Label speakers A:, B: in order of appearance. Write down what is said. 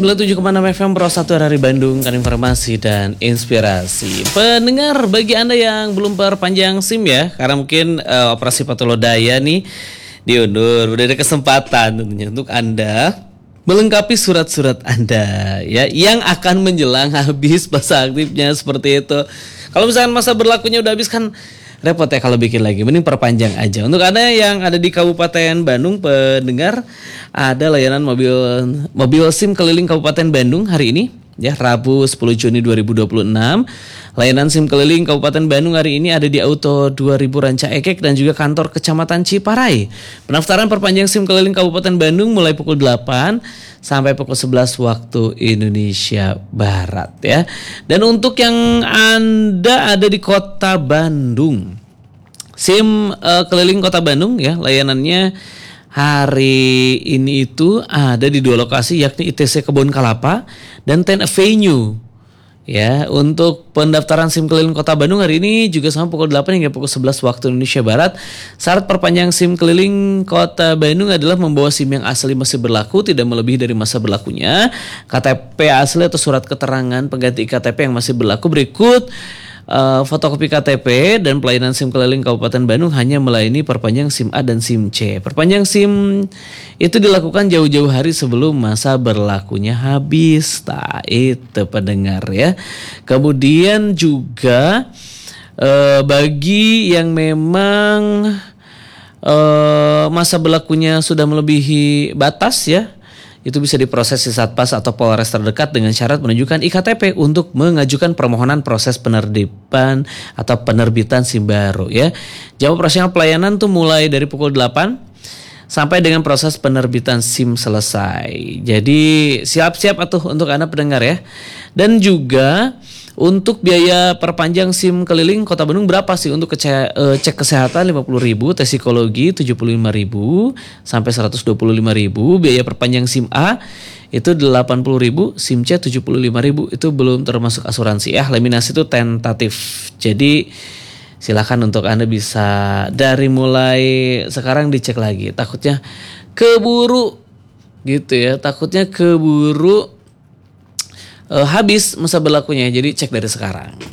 A: 97,6 FM Pro 1 dari Bandung, kan informasi dan inspirasi. Pendengar, bagi Anda yang belum perpanjang SIM ya, karena mungkin operasi patolodaya nih diundur, udah ada kesempatan tentunya untuk Anda melengkapi surat-surat Anda ya, yang akan menjelang habis masa aktifnya seperti itu. Kalau misalkan masa berlakunya udah habis kan repot ya kalau bikin lagi, mending perpanjang aja. Untuk Anda yang ada di Kabupaten Bandung, pendengar, ada layanan mobil SIM keliling Kabupaten Bandung hari ini ya, Rabu 10 Juni 2026. Layanan SIM keliling Kabupaten Bandung hari ini ada di Auto 2000 Ranca Ekek dan juga kantor Kecamatan Ciparai. Pendaftaran perpanjang SIM keliling Kabupaten Bandung mulai pukul 8 sampai pukul 11 waktu Indonesia Barat ya. Dan untuk yang Anda ada di Kota Bandung, SIM keliling Kota Bandung ya, layanannya hari ini itu ada di 2 lokasi, yakni ITC Kebun Kalapa dan 10 Avenue. Ya, untuk pendaftaran SIM keliling Kota Bandung hari ini juga sama pukul 8 hingga pukul 11 waktu Indonesia Barat. Syarat perpanjang SIM keliling Kota Bandung adalah membawa SIM yang asli masih berlaku, tidak melebihi dari masa berlakunya, KTP asli atau surat keterangan pengganti KTP yang masih berlaku. Berikut fotokopi KTP, dan pelayanan SIM keliling Kabupaten Bandung hanya melayani perpanjang SIM A dan SIM C. Perpanjang SIM itu dilakukan jauh-jauh hari sebelum masa berlakunya habis. Tak itu pendengar ya. Kemudian juga bagi yang memang masa berlakunya sudah melebihi batas ya, itu bisa diproses di Satpas atau Polres terdekat dengan syarat menunjukkan iktp untuk mengajukan permohonan proses penerbitan atau penerbitan SIM baru ya. Jam operasional pelayanan tuh mulai dari pukul 8 sampai dengan proses penerbitan SIM selesai. Jadi siap-siap atuh untuk Anda pendengar ya. Dan juga untuk biaya perpanjang SIM keliling Kota Bandung berapa sih? Untuk cek kesehatan 50.000, tes psikologi 75.000 sampai 125.000. Biaya perpanjang SIM A itu 80.000, SIM C 75.000. Itu belum termasuk asuransi ya. Laminasi itu tentatif. Jadi silakan untuk Anda bisa dari mulai sekarang dicek lagi. Takutnya keburu gitu ya. Takutnya keburu habis masa berlakunya, jadi cek dari sekarang.